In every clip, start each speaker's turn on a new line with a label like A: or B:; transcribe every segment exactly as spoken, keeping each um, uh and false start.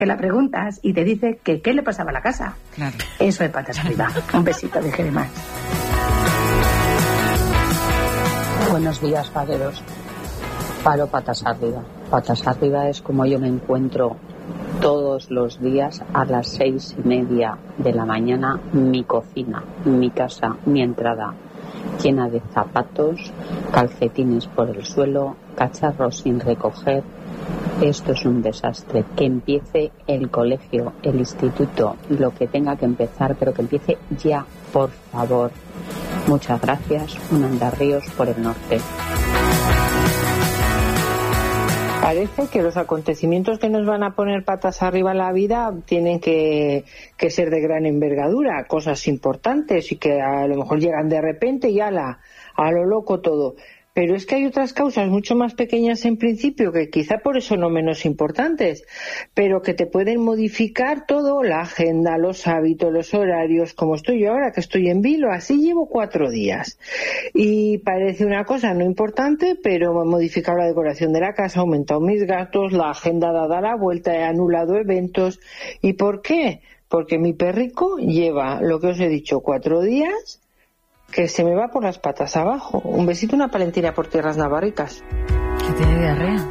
A: que la preguntas y te dice que qué le pasaba a la casa.
B: Claro.
A: Eso es patas arriba. Un besito de Jeremás.
C: Buenos días, fareros. Paro patas arriba. Patas arriba es como yo me encuentro todos los días a las seis y media de la mañana. Mi cocina, mi casa, mi entrada llena de zapatos, calcetines por el suelo, cacharros sin recoger. Esto es un desastre. Que empiece el colegio, el instituto, lo que tenga que empezar, pero que empiece ya, por favor. Muchas gracias. Un Andarríos por el norte.
D: Parece que los acontecimientos que nos van a poner patas arriba en la vida tienen que, que ser de gran envergadura, cosas importantes y que a lo mejor llegan de repente y ala, a lo loco todo. Pero es que hay otras causas mucho más pequeñas en principio, que quizá por eso no menos importantes, pero que te pueden modificar todo, la agenda, los hábitos, los horarios, como estoy yo ahora, que estoy en Vilo, así llevo cuatro días. Y parece una cosa no importante, pero he modificado la decoración de la casa, he aumentado mis gastos, la agenda dada la vuelta, he anulado eventos. ¿Y por qué? Porque mi perrico lleva, lo que os he dicho, cuatro días que se me va por las patas abajo. Un besito, una palentina por tierras navarricas.
B: Que tiene diarrea.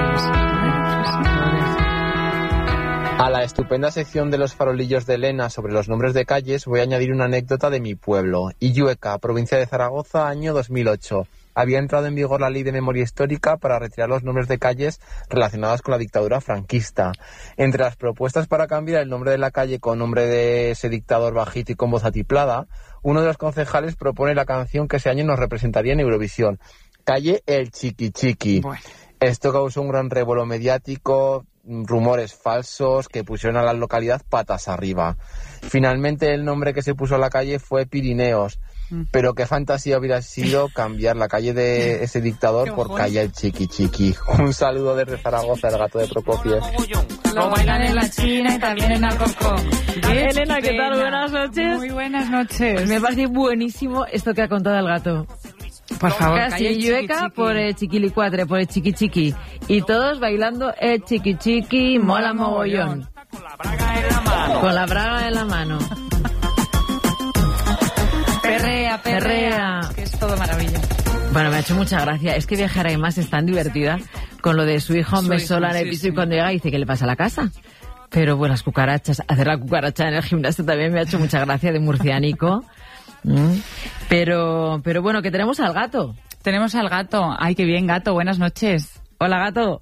E: A la estupenda sección de los farolillos de Elena sobre los nombres de calles voy a añadir una anécdota de mi pueblo. Illueca, provincia de Zaragoza, año dos mil ocho. Había entrado en vigor la ley de memoria histórica para retirar los nombres de calles relacionadas con la dictadura franquista. Entre las propuestas para cambiar el nombre de la calle con nombre de ese dictador bajito y con voz atiplada, uno de los concejales propone la canción que ese año nos representaría en Eurovisión, Calle El Chiqui Chiqui. Bueno. Esto causó un gran revuelo mediático, rumores falsos que pusieron a la localidad patas arriba. Finalmente el nombre que se puso a la calle fue Pirineos, mm. pero qué fantasía hubiera sido cambiar la calle de ese dictador por Calle El Chiqui Chiqui. Un saludo desde Zaragoza, el gato de Prokofiev.
B: Lo bailan en la China y también en Alcorcón.
F: Elena, ¿qué tal? Buenas noches.
B: Muy buenas noches.
F: Pues me parece buenísimo esto que ha contado el gato.
B: Por favor,
F: casi Illueca por el Chiquilicuatre, por el Chiqui Chiqui. Y todos bailando el Chiqui Chiqui, mola mogollón. Con la braga en la mano. Con la braga en la mano.
B: Perrea, perrea, perrea. Que es todo maravilla.
F: Bueno, me ha hecho mucha gracia. Es que Viajar a Más es tan divertida con lo de su hijo me sola en el piso, sí, y cuando llega dice que le pasa a la casa. Pero bueno, las cucarachas, hacer la cucaracha en el gimnasio también me ha hecho mucha gracia, de murciánico. Mm. Pero, pero bueno, que tenemos al gato.
B: Tenemos al gato. Ay, qué bien, gato. Buenas noches.
F: Hola, gato.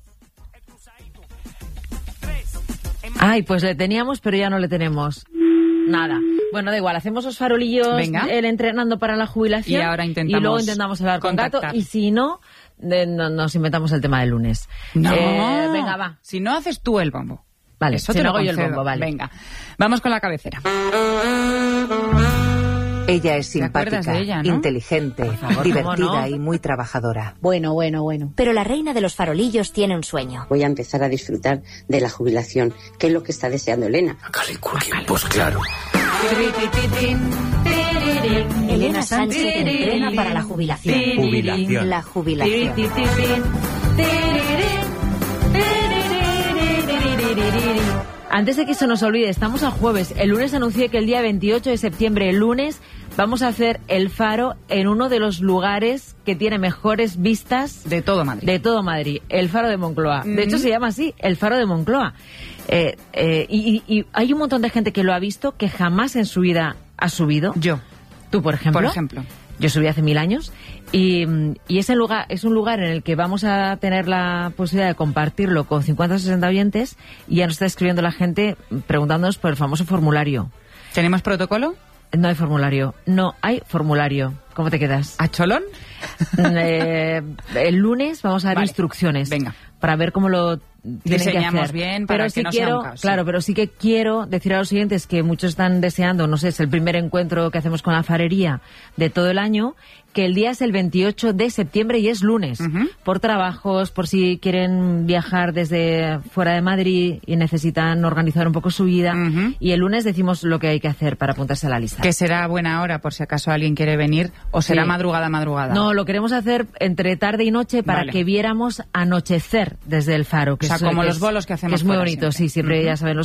F: Ay, pues le teníamos, pero ya no le tenemos. Nada. Bueno, da igual, hacemos los farolillos. Venga. Él entrenando para la jubilación.
B: Y ahora intentamos.
F: Y luego intentamos hablar contactar. con gato. Y si no, de, no, nos inventamos el tema del lunes.
B: No.
F: Eh, venga, va.
B: Si no, haces tú el bombo.
F: Vale,
B: eso
F: si
B: te
F: no
B: lo
F: hago yo
B: concedo.
F: el bombo, vale.
B: Venga, vamos con la cabecera.
G: Ella es simpática,
B: de ella, ¿no?
G: inteligente,
F: favor,
G: divertida
F: no?
G: y muy trabajadora.
H: Bueno, bueno, bueno. Pero la reina de los farolillos tiene un sueño.
I: Voy a empezar a disfrutar de la jubilación, que es lo que está deseando Elena.
J: Pues claro.
H: Elena Sánchez entrena para la jubilación.
J: Jubilación.
H: La jubilación.
F: Antes de que se nos olvide, estamos a jueves. El lunes anuncié que el día veintiocho de septiembre, el lunes, vamos a hacer el faro en uno de los lugares que tiene mejores vistas
B: de todo Madrid.
F: De todo Madrid, el Faro de Moncloa. Mm-hmm. De hecho, se llama así, el Faro de Moncloa. Eh, eh, y, y, y hay un montón de gente que lo ha visto, que jamás en su vida ha subido.
B: Yo.
F: Tú, por ejemplo.
B: Por ejemplo.
F: Yo subí hace mil años y, y ese lugar es un lugar en el que vamos a tener la posibilidad de compartirlo con cincuenta o sesenta oyentes, y ya nos está escribiendo la gente preguntándonos por el famoso formulario.
B: ¿Tenemos protocolo?
F: No hay formulario. No hay formulario. ¿Cómo te quedas?
B: ¿A cholón?
F: Eh, el lunes vamos a dar
B: vale.
F: instrucciones.
B: Venga.
F: Para ver cómo lo tienen
B: diseñamos
F: que hacer.
B: bien para
F: pero
B: que
F: sí
B: no
F: quiero,
B: sea un caos.
F: Claro,
B: sí.
F: pero sí que quiero decir a los oyentes que muchos están deseando, no sé, es el primer encuentro que hacemos con la farería de todo el año, que el día es el veintiocho de septiembre y es lunes. Uh-huh. Por trabajos, por si quieren viajar desde fuera de Madrid y necesitan organizar un poco su vida. Uh-huh. Y el lunes decimos lo que hay que hacer para apuntarse a la lista.
B: Que será buena hora por si acaso alguien quiere venir, o será sí. madrugada, madrugada.
F: No, lo queremos hacer entre tarde y noche para vale. que viéramos anochecer desde el faro. Que
B: o sea,
F: es,
B: como
F: que
B: los
F: es,
B: bolos que hacemos.
F: Que es muy bonito, siempre. sí, siempre uh-huh. ya saben los